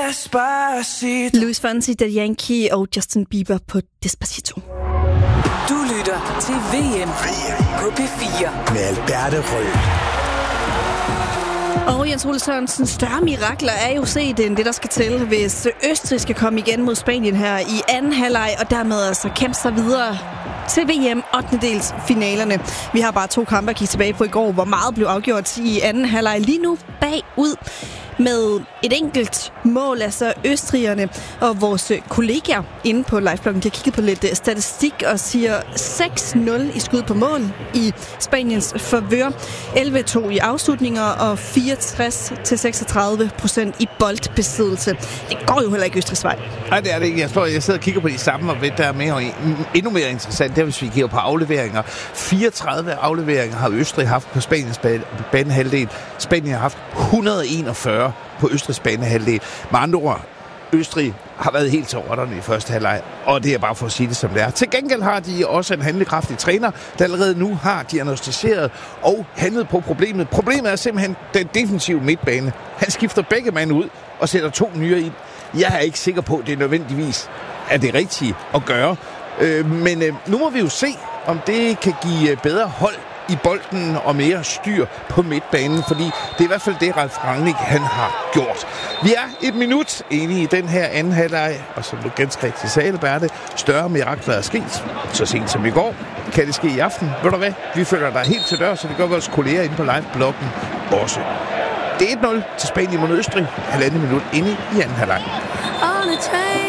Despacito. Luis Fonsi, Daddy Yankee og Justin Bieber på Despacito. Du lytter til VM på P4 Med Alberte Rød. Og Jens Ole Sørensen, større mirakler er jo set end det, der skal til, hvis Østrig skal komme igen mod Spanien her i anden halvleg, og dermed altså kæmpe sig videre til VM 8. finalerne. Vi har bare 2 kampe at kigge tilbage på i går, hvor meget blev afgjort i anden halvleg. Lige nu bagud med et enkelt mål, altså østrigerne og vores kollegaer inde på livebloggen. De har kigget på lidt statistik og siger 6-0 i skud på mål i Spaniens favør, 11-2 i afslutninger og 64-36% i boldbesiddelse. Det går jo heller ikke Østrigs vej. Nej, det er det ikke. Jeg sidder og kigger på de samme, og der er endnu mere interessant, det er, hvis vi kigger på afleveringer. 34 afleveringer har Østrig haft på Spaniens banehalvdel. Spanien har haft 141 på Østrigs banehalvdel. Med andre ord, Østrig har været helt til rotterne i første halvleg, og det er bare for at sige det, som det er. Til gengæld har de også en handlekraftig træner, der allerede nu har diagnostiseret og handlet på problemet. Problemet er simpelthen den defensive midtbane. Han skifter begge mand ud og sætter 2 nye ind. Jeg er ikke sikker på, at det nødvendigvis er det rigtige at gøre. Men nu må vi jo se, om det kan give bedre hold i bolden og mere styr på midtbanen, fordi det er i hvert fald det, Ralf Rangnick han har gjort. Vi er 1 minut inde i den her anden halvleg, og som du ganske rigtig sagde, Alberte, større mirakler er sket. Så sent som i går, kan det ske i aften. Ved du hvad? Vi følger dig helt til dør, så det gør vores kolleger inde på live-bloggen også. Det er 1-0 til Spanien mod Østrig, 1,5 minut inde i anden halvleg.